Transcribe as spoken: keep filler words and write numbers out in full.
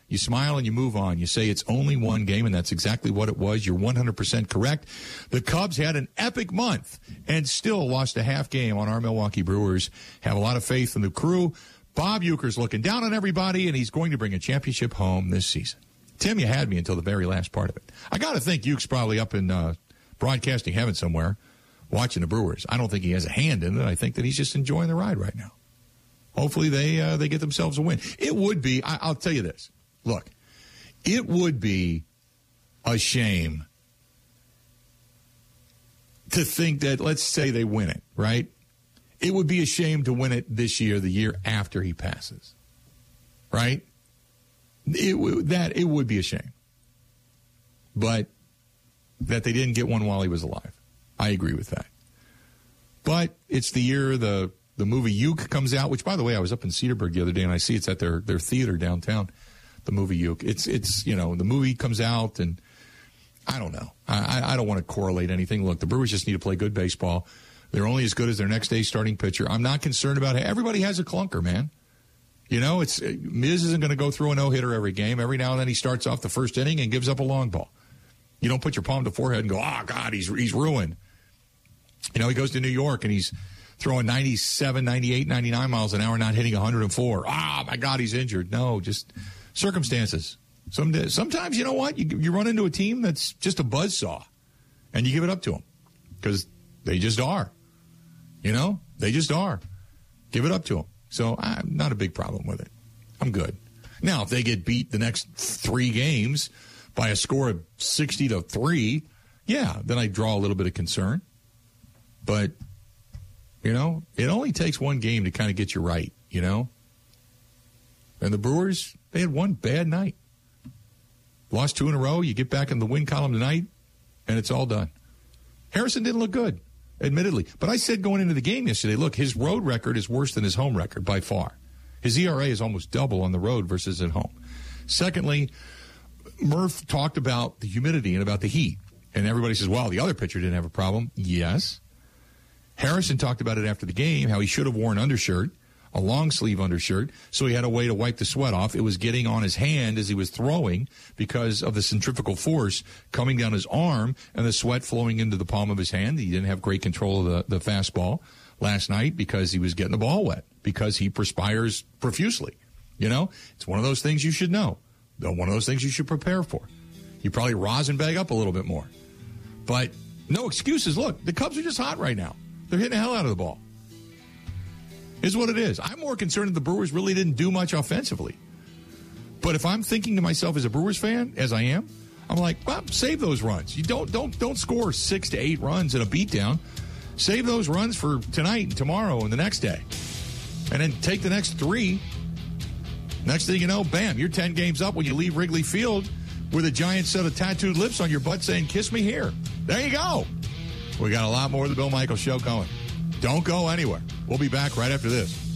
You smile and you move on. You say it's only one game, and that's exactly what it was. You're one hundred percent correct. The Cubs had an epic month and still lost a half game on our Milwaukee Brewers. Have a lot of faith in the crew. Bob Uecker's looking down on everybody, and he's going to bring a championship home this season. Tim, you had me until the very last part of it. I got to think Uke's probably up in uh, broadcasting heaven somewhere watching the Brewers. I don't think he has a hand in it. I think that he's just enjoying the ride right now. Hopefully they uh, they get themselves a win. It would be, I, I'll tell you this. Look, it would be a shame to think that, let's say they win it, right? It would be a shame to win it this year, the year after he passes, right? It, that, it would be a shame. But that they didn't get one while he was alive. I agree with that. But it's the year the the movie Uke comes out, which, by the way, I was up in Cedarburg the other day, and I see it's at their, their theater downtown, the movie Uke. It's, it's you know, the movie comes out, and I don't know. I, I don't want to correlate anything. Look, the Brewers just need to play good baseball. They're only as good as their next day's starting pitcher. I'm not concerned about it. Everybody has a clunker, man. You know, it's Miz isn't going to go through a no-hitter every game. Every now and then he starts off the first inning and gives up a long ball. You don't put your palm to forehead and go, oh, God, he's he's ruined. You know, he goes to New York and he's throwing ninety-seven, ninety-eight, ninety-nine miles an hour, not hitting one hundred four. Ah, oh, my God, he's injured. No, just circumstances. Some, sometimes, you know what? You, you run into a team that's just a buzzsaw, and you give it up to them because they just are. You know, they just are. Give it up to them. So I'm not a big problem with it. I'm good. Now, if they get beat the next three games by a score of sixty to three, yeah, then I draw a little bit of concern. But, you know, it only takes one game to kind of get you right, you know? And the Brewers, they had one bad night. Lost two in a row. You get back in the win column tonight, and it's all done. Harrison didn't look good, admittedly. But I said going into the game yesterday, look, his road record is worse than his home record by far. His E R A is almost double on the road versus at home. Secondly, Murph talked about the humidity and about the heat. And everybody says, well, the other pitcher didn't have a problem. Yes. Harrison talked about it after the game, how he should have worn undershirt, a long-sleeve undershirt, so he had a way to wipe the sweat off. It was getting on his hand as he was throwing because of the centrifugal force coming down his arm and the sweat flowing into the palm of his hand. He didn't have great control of the, the fastball last night because he was getting the ball wet, because he perspires profusely. You know, it's one of those things you should know, one of those things you should prepare for. You probably rosin bag up a little bit more. But no excuses. Look, the Cubs are just hot right now. They're hitting the hell out of the ball. Is what it is. I'm more concerned that the Brewers really didn't do much offensively. But if I'm thinking to myself as a Brewers fan, as I am, I'm like, well, save those runs. You don't don't don't score six to eight runs in a beatdown. Save those runs for tonight and tomorrow and the next day. And then take the next three. Next thing you know, bam, you're ten games up when you leave Wrigley Field with a giant set of tattooed lips on your butt saying, kiss me here. There you go. We got a lot more of the Bill Michaels Show going. Don't go anywhere. We'll be back right after this.